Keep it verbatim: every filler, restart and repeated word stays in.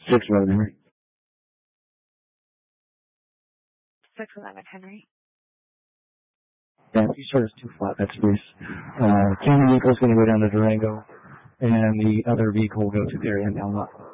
six eleven Henry. six eleven Henry. Yeah, if you start as two flatbeds, please. Uh, County vehicle is going to go down to Durango, and the other vehicle will go to Darien down lot.